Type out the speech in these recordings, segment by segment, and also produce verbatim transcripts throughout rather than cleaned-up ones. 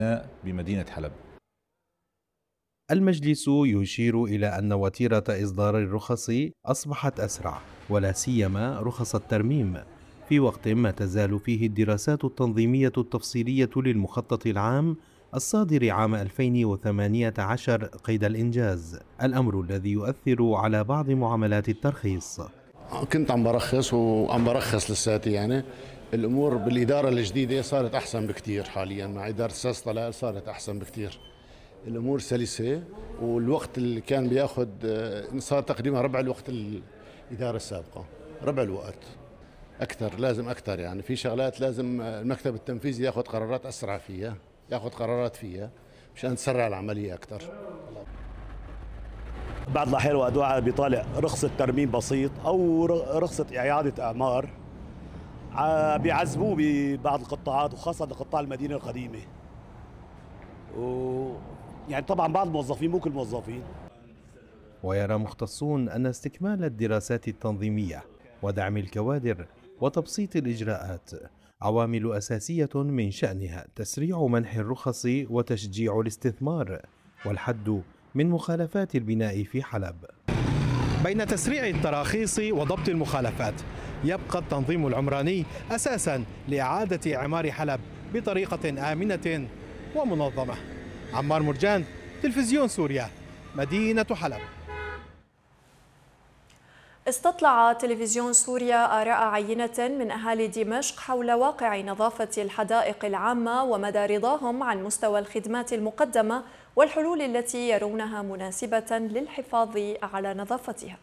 بمدينة حلب. المجلس يشير إلى أن وتيرة إصدار الرخص أصبحت أسرع، ولا سيما رخص الترميم، في وقت ما تزال فيه الدراسات التنظيمية التفصيلية للمخطط العام الصادر عام ألفين وثمانية عشر قيد الإنجاز، الأمر الذي يؤثر على بعض معاملات الترخيص. كنت عم برخص وعم برخص لساتي، يعني الأمور بالإدارة الجديدة صارت أحسن بكتير. حاليا مع إدارة أستاذ طلال صارت أحسن بكتير، الأمور سلسة، والوقت اللي كان بياخد صار تقريبا ربع الوقت الإدارة السابقة، ربع الوقت أكثر، لازم أكثر. يعني في شغلات لازم المكتب التنفيذي ياخد قرارات أسرع فيها، ياخد قرارات فيها مشان تسرع العملية أكثر. بعض الأحيان وقت واحد بيطالع رخصة ترميم بسيط أو رخصة إعادة أعمار بيعذبوه ببعض القطاعات، وخاصة قطاع المدينة القديمة. و يعني طبعا بعض الموظفين، مو كل الموظفين. ويرى مختصون أن استكمال الدراسات التنظيمية ودعم الكوادر وتبسيط الإجراءات عوامل أساسية من شأنها تسريع منح الرخص وتشجيع الاستثمار والحد من مخالفات البناء في حلب. بين تسريع التراخيص وضبط المخالفات يبقى التنظيم العمراني أساساً لإعادة إعمار حلب بطريقة آمنة ومنظمة. عمار مرجان، تلفزيون سوريا، مدينة حلب. استطلع تلفزيون سوريا آراء عينة من أهالي دمشق حول واقع نظافة الحدائق العامة ومدى رضاهم عن مستوى الخدمات المقدمة والحلول التي يرونها مناسبة للحفاظ على نظافتها.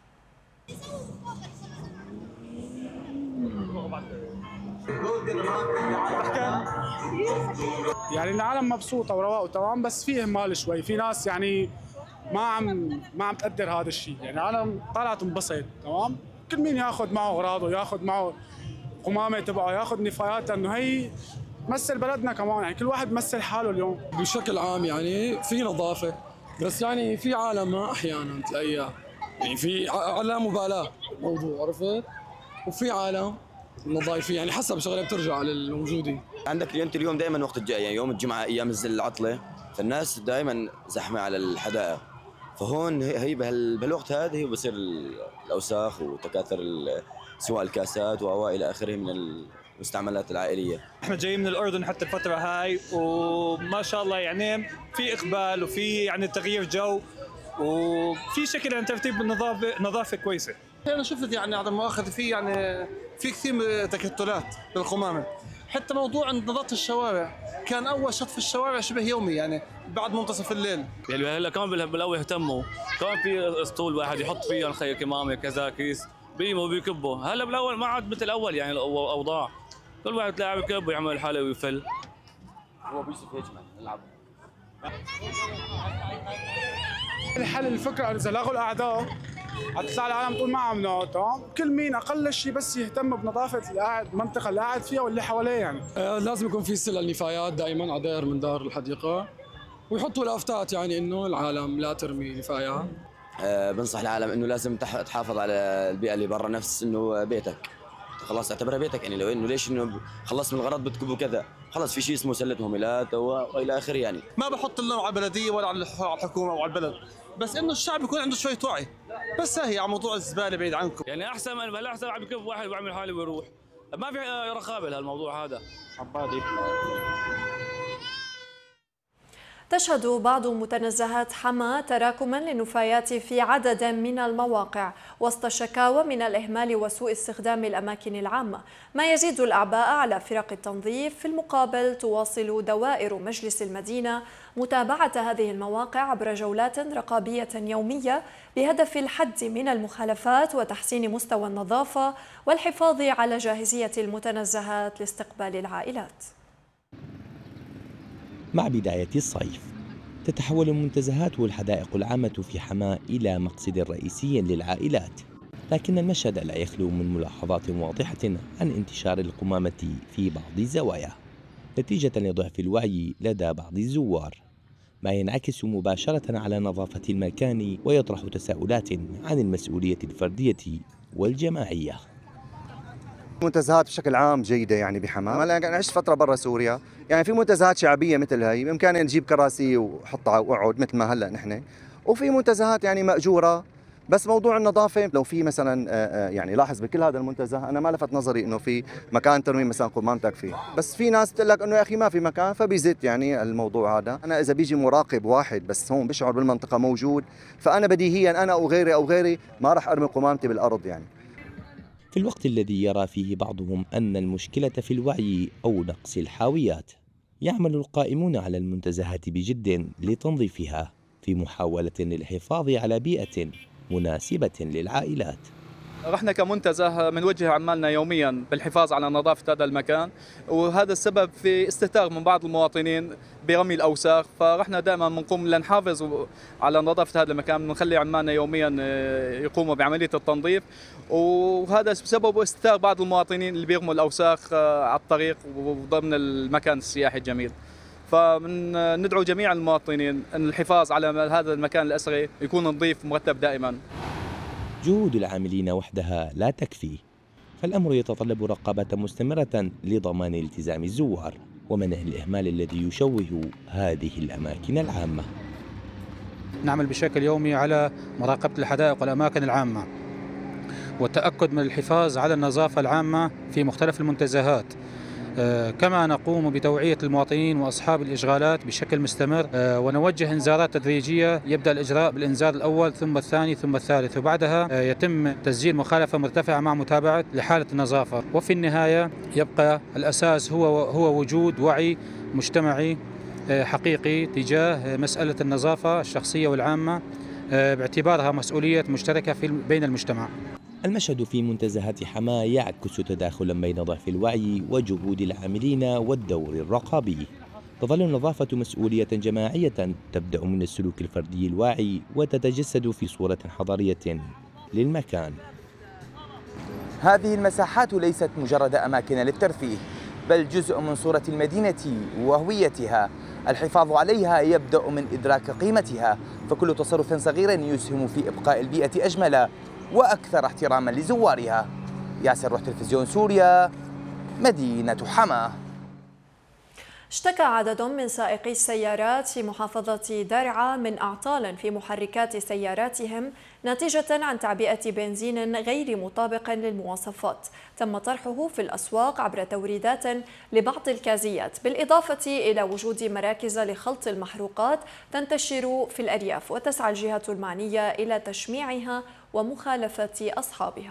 يعني العالم مبسوطة ورواق وتمام، بس في إهمال شوي، في ناس يعني ما عم ما عم تقدر هذا الشيء. يعني العالم طالعة تنبسط تمام، كل مين ياخذ معه اغراضه، ياخذ معه قمامه تبعه، ياخذ نفايات، لانه هي تمثل بلدنا كمان. يعني كل واحد بمثل حاله اليوم. بشكل عام يعني في نظافه، بس يعني في عالم ما احيانا تلاقيها يعني في لا مبالاه موضوع، عرفت؟ وفي عالم نظايفين، يعني حسب شغله بترجع للموجودين. عندك انت اليوم دائما وقت الجاي، يعني يوم الجمعه ايام العطله، فالناس دائما زحمه على الحدائق، فهون هي بهالوقت هذا هي بصير الاوساخ وتكاثر سواء الكاسات والى اخره من المستعملات العائليه. احنا جايين من الاردن حتى الفتره هاي، وما شاء الله يعني في اقبال وفي يعني تغيير جو، وفي شكل عن ترتيب النظافه نظافه كويسه. انا شفت يعني على المؤاخذه في يعني في كثير من تكتلات بالقمامه، حتى موضوع نظافه الشوارع كان اول شط في الشوارع شبه يومي، يعني بعد منتصف الليل. يعني هلا كمان بالاول اهتموا، كمان في اسطول واحد يحط فيه الخي كمامه كذا كيس بيموا وبيكبوا. هلا بالاول ما عاد مثل الاول، يعني الاوضاع كل واحد تلاقيه بكب ويعمل حاله ويفل. هو بيوسف هيك نلعب. الحل الفكره اذا لغوا الاعداء حتطلع العالم تقول ما عم تمام، كل مين اقل شيء بس يهتم بنظافه القاعد المنطقه اللي قاعد فيها واللي حواليه. يعني آه لازم يكون في سله النفايات دائما على داير من دار الحديقه، ويحطوا لافتات يعني انه العالم لا ترمي نفايات. آه بنصح العالم انه لازم تحافظ على البيئه اللي برا، نفس انه بيتك خلاص اعتبرها بيتك. يعني لو انه ليش انه خلص من الغرض بتكبوا كذا، خلص في شيء اسمه سله مهملات والى اخره. يعني ما بحط اللوم على البلديه ولا على الحكومه او على البلد، بس انه الشعب يكون عنده شويه وعي. بس هي على موضوع الزباله بعيد عنكم. يعني احسن من هلا احسن عم يكب واحد ويعمل حاله ويروح، ما في رقابه لهالموضوع هذا. عبادي تشهد بعض متنزهات حما تراكما للنفايات في عدد من المواقع وسط شكاوى من الإهمال وسوء استخدام الأماكن العامة، ما يزيد الأعباء على فرق التنظيف. في المقابل تواصل دوائر مجلس المدينة متابعة هذه المواقع عبر جولات رقابية يومية بهدف الحد من المخالفات وتحسين مستوى النظافة والحفاظ على جاهزية المتنزهات لاستقبال العائلات. مع بداية الصيف تتحول المنتزهات والحدائق العامة في حماة إلى مقصد رئيسي للعائلات، لكن المشهد لا يخلو من ملاحظات واضحة عن انتشار القمامة في بعض الزوايا نتيجة لضعف الوعي لدى بعض الزوار، ما ينعكس مباشرة على نظافة المكان ويطرح تساؤلات عن المسؤولية الفردية والجماعية. منتزهات بشكل عام جيدة يعني بحماة. أنا عشت فترة برا سوريا، يعني في منتزهات شعبية مثل هاي بإمكاننا نجيب كراسي وحطها وقعد مثل ما هلا نحن، وفي منتزهات يعني مأجورة. بس موضوع النظافة لو في مثلا يعني لاحظ بكل هذا المنتزه أنا ما لفت نظري إنه في مكان ترميم مثلا قمامتك تكفي، بس في ناس بتقول لك إنه يا أخي ما في مكان فبيزت يعني الموضوع هذا. أنا إذا بيجي مراقب واحد بس هون بيشعر بالمنطقة موجود، فأنا بديهيا أنا أو غيري أو غيري ما راح أرمي قمامتي بالأرض يعني. في الوقت الذي يرى فيه بعضهم أن المشكلة في الوعي أو نقص الحاويات، يعمل القائمون على المنتزهات بجد لتنظيفها في محاولة للحفاظ على بيئة مناسبة للعائلات. رحنا كمنتزه بنوجه عمالنا يوميا بالحفاظ على نظافة هذا المكان، وهذا السبب في استهتار من بعض المواطنين برمي الأوساخ، فرحنا دائما بنقوم لنحافظ على نظافة هذا المكان، بنخلي عمالنا يوميا يقوموا بعملية التنظيف، وهذا بسبب استهتار بعض المواطنين اللي بيرموا الأوساخ على الطريق وضمن المكان السياحي الجميل. فندعو جميع المواطنين أن الحفاظ على هذا المكان الأثري يكون نظيف ومرتب دائما. جهود العاملين وحدها لا تكفي، فالأمر يتطلب رقابة مستمرة لضمان التزام الزوار ومنع الإهمال الذي يشوه هذه الأماكن العامة. نعمل بشكل يومي على مراقبة الحدائق والأماكن العامة والتأكد من الحفاظ على النظافة العامة في مختلف المنتزهات، كما نقوم بتوعية المواطنين وأصحاب الإشغالات بشكل مستمر، ونوجه إنذارات تدريجية. يبدأ الإجراء بالإنذار الأول ثم الثاني ثم الثالث، وبعدها يتم تسجيل مخالفة مرتفعة مع متابعة لحالة النظافة. وفي النهاية يبقى الأساس هو هو وجود وعي مجتمعي حقيقي تجاه مسألة النظافة الشخصية والعامة، باعتبارها مسؤولية مشتركة في بين المجتمع. المشهد في منتزهات حماة يعكس تداخلا بين ضعف الوعي وجهود العاملين والدور الرقابي. تظل النظافة مسؤولية جماعية تبدأ من السلوك الفردي الواعي وتتجسد في صورة حضارية للمكان. هذه المساحات ليست مجرد أماكن للترفيه، بل جزء من صورة المدينة وهويتها. الحفاظ عليها يبدأ من إدراك قيمتها، فكل تصرف صغير يسهم في إبقاء البيئة أجمل وأكثر احتراما لزوارها. ياسر روح تلفزيون سوريا، مدينة حماة. اشتكى عدد من سائقي السيارات في محافظة درعا من أعطال في محركات سياراتهم ناتجة عن تعبئة بنزين غير مطابق للمواصفات تم طرحه في الأسواق عبر توريدات لبعض الكازيات، بالإضافة إلى وجود مراكز لخلط المحروقات تنتشر في الأرياف، وتسعى الجهة المعنية إلى تشميعها ومخالفة أصحابها.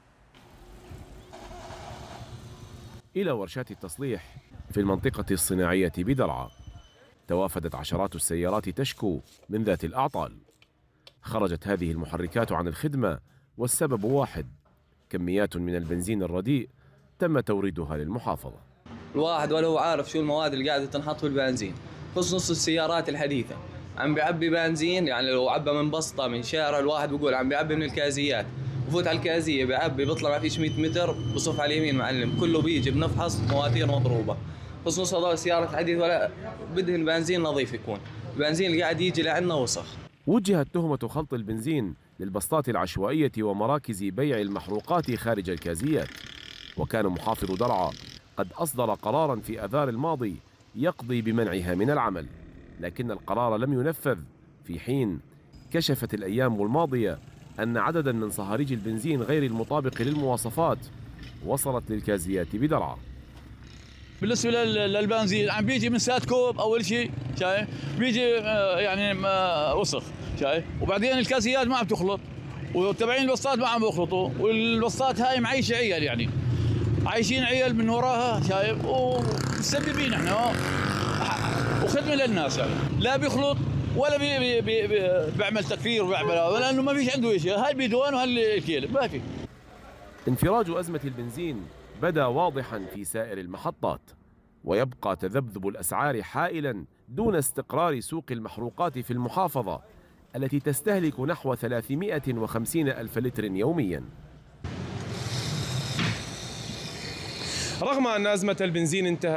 إلى ورشات التصليح في المنطقة الصناعية بدرعا توافدت عشرات السيارات تشكو من ذات الأعطال. خرجت هذه المحركات عن الخدمة والسبب واحد: كميات من البنزين الرديء تم توريدها للمحافظة. الواحد ولا هو عارف شو المواد اللي قاعدة تنحط في البنزين، خصوص نص السيارات الحديثة عم بيعبي بنزين، يعني لو عبى من بسطة من شارع الواحد بيقول عم بيعبي من الكازيات، بفوت على الكازية بيعبي بيطلع ما فيش مئة متر بصف على اليمين معلم كله بيجي بنفحص مواتير مضروبة، خصوص هذول السيارات الحديثة ولا بدهن بنزين نظيف يكون، البنزين اللي قاعد يجي لعنا وسخ. وجهت تهمة خلط البنزين للبسطات العشوائية ومراكز بيع المحروقات خارج الكازيات، وكان محافظ درعا قد أصدر قراراً في آذار الماضي يقضي بمنعها من العمل، لكن القرار لم ينفذ، في حين كشفت الأيام الماضية أن عدداً من صهاريج البنزين غير المطابق للمواصفات وصلت للكازيات بدرعا. بالنسبة للبنزين عم بيجي من سات كوب أول شيء شايف، بيجي يعني وسخ شايف، وبعدين الكازيات ما عم تخلط، وتبعين البسطات ما عم بيخلطوا، والبسطات هاي معيشة عيال، يعني عايشين عيال من وراها شايف، ومسببين احنا وخدمة للناس، يعني لا بيخلط ولا بي بي بي بي بيعمل تكرير وبيعمل، لأنه ما فيش عنده شيء، هاي بيدوان وهالكيل ما في. انفراج أزمة البنزين بدا واضحا في سائر المحطات، ويبقى تذبذب الأسعار حائلا دون استقرار سوق المحروقات في المحافظة التي تستهلك نحو ثلاثمئة وخمسين ألف لتر يوميا. رغم أن أزمة البنزين انتهت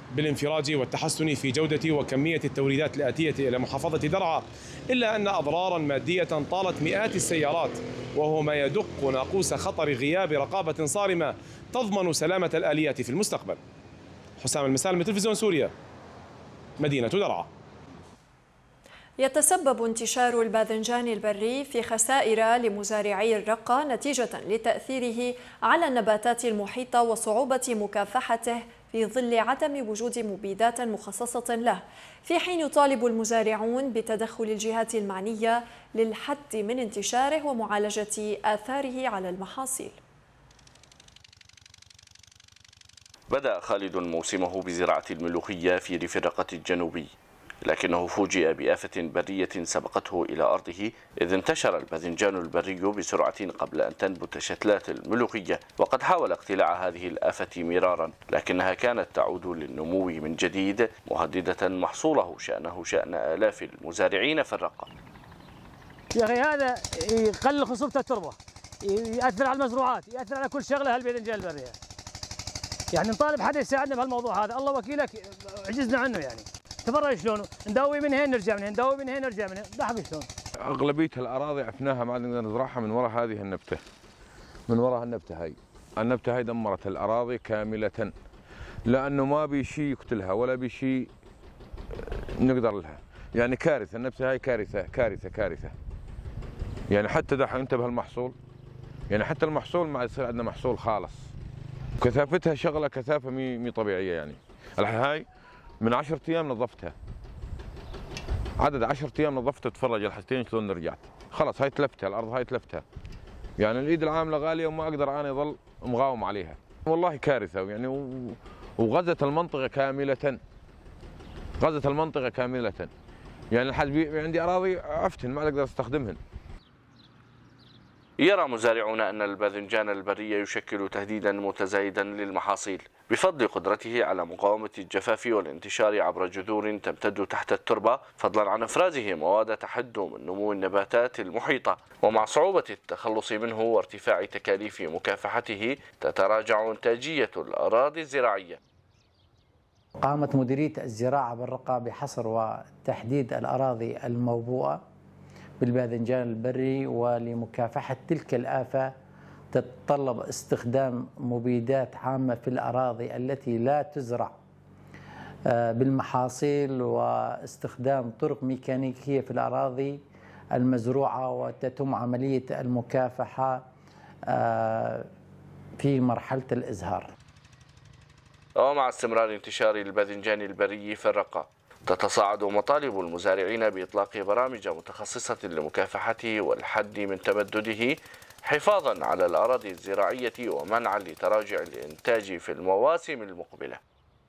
بالانفراج والتحسن في جودة وكمية التوريدات الآتية إلى محافظة درعا، إلا أن أضرارا مادية طالت مئات السيارات، وهو ما يدق ناقوس خطر غياب رقابة صارمة تضمن سلامة الآليات في المستقبل. حسام المسالم، تلفزيون سوريا، مدينة درعا. يتسبب انتشار الباذنجان البري في خسائر لمزارعي الرقة نتيجة لتأثيره على النباتات المحيطة وصعوبة مكافحته في ظل عدم وجود مبيدات مخصصة له، في حين يطالب المزارعون بتدخل الجهات المعنية للحد من انتشاره ومعالجة آثاره على المحاصيل. بدأ خالد موسمه بزراعة الملوخية في ريف الرقة الجنوبي، لكنه فوجئ بآفة برية سبقته إلى أرضه، إذ انتشر الباذنجان البري بسرعة قبل أن تنبت شتلات الملوخية. وقد حاول اقتلاع هذه الآفة مرارا، لكنها كانت تعود للنمو من جديد، مهددة محصوله شأنه شأن آلاف المزارعين في الرقة. يا أخي هذا يقلل خصوبة التربة، يأثر على المزروعات، يأثر على كل شغلة هالباذنجان البري. يعني نطالب حدا يساعدنا بهالموضوع هذا، الله وكيلك عجزنا عنه. يعني تفرج شلون نداوي من هنا نرجع من هنا، نداوي من هنا نرجع من هنا، ضحك شلون. اغلبيه الاراضي عفناها، ما نقدر نزرعها من وراء هذه النبته، من وراء النبته هاي. النبته هاي دمرت الاراضي كامله، لانه ما بي شيء يقتلها ولا بي شيء نقدر لها. يعني كارثه، النبته هاي كارثه كارثه كارثه. يعني حتى دحين انتبه المحصول، يعني حتى المحصول ما يصير عندنا محصول خالص. كثافتها شغله كثافه مي مي طبيعيه. يعني الحين هاي من عشرة ايام نظفتها، عدد عشرة ايام نظفتها، تفرج الحستين شلون رجعت، خلاص هاي تلفتها، الارض هاي تلفتها. يعني الايد العامله غاليه وما اقدر انا اظل مقاوم عليها. والله كارثه يعني، وغزت المنطقه كامله، غزت المنطقه كامله. يعني لحد عندي اراضي افتن ما اقدر استخدمهن. يرى مزارعون أن الباذنجان البري يشكل تهديدا متزايدا للمحاصيل بفضل قدرته على مقاومة الجفاف والانتشار عبر جذور تمتد تحت التربة، فضلا عن إفرازه مواد تحد من نمو النباتات المحيطة. ومع صعوبة التخلص منه وارتفاع تكاليف مكافحته تتراجع إنتاجية الأراضي الزراعية. قامت مديرية الزراعة بالرقة بحصر وتحديد الأراضي الموبوءة بالباذنجان البري، ولمكافحة تلك الآفة تتطلب استخدام مبيدات عامة في الأراضي التي لا تزرع بالمحاصيل، واستخدام طرق ميكانيكية في الأراضي المزروعة، وتتم عملية المكافحة في مرحلة الإزهار. ومع استمرار انتشار الباذنجان البري في الرقة، تتصاعد مطالب المزارعين بإطلاق برامج متخصصة لمكافحته والحد من تمدده، حفاظا على الأراضي الزراعية ومنعا لتراجع الإنتاج في المواسم المقبلة.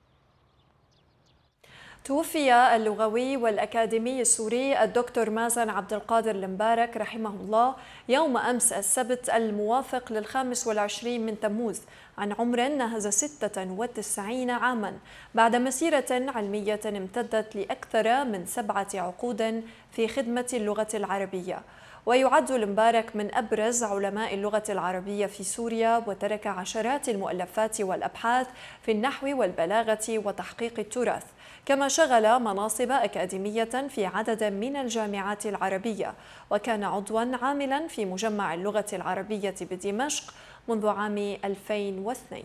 توفي اللغوي والأكاديمي السوري الدكتور مازن عبد القادر المبارك رحمه الله يوم أمس السبت الموافق للخامس والعشرين من تموز عن عمر ناهز ستة وتسعين عاما، بعد مسيرة علمية امتدت لأكثر من سبعة عقود في خدمة اللغة العربية. ويعد المبارك من أبرز علماء اللغة العربية في سوريا، وترك عشرات المؤلفات والأبحاث في النحو والبلاغة وتحقيق التراث، كما شغل مناصب أكاديمية في عدد من الجامعات العربية، وكان عضوا عاملا في مجمع اللغة العربية بدمشق منذ عام ألفين واثنين.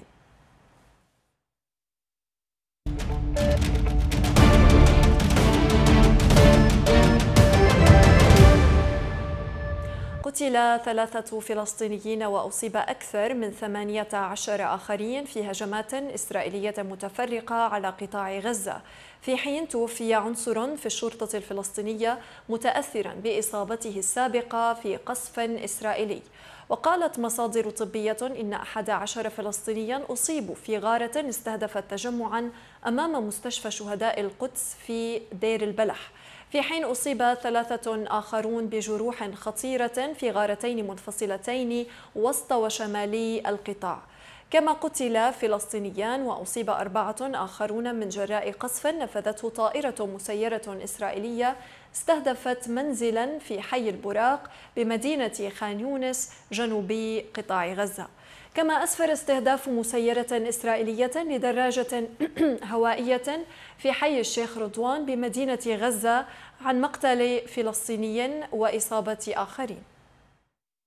قتل ثلاثة فلسطينيين وأصيب أكثر من ثمانية عشر آخرين في هجمات إسرائيلية متفرقة على قطاع غزة، في حين توفي عنصر في الشرطة الفلسطينية متأثرا بإصابته السابقة في قصف إسرائيلي. وقالت مصادر طبية إن أحد عشر فلسطينيا أصيبوا في غارة استهدفت تجمعا أمام مستشفى شهداء القدس في دير البلح، في حين أصيب ثلاثة آخرون بجروح خطيرة في غارتين منفصلتين وسط وشمالي القطاع. كما قتل فلسطينيان وأصيب أربعة آخرون من جراء قصف نفذته طائرة مسيرة إسرائيلية استهدفت منزلا في حي البراق بمدينة خان يونس جنوبي قطاع غزة. كما أسفر استهداف مسيرة إسرائيلية لدراجة هوائية في حي الشيخ رضوان بمدينة غزة عن مقتل فلسطيني وإصابة آخرين.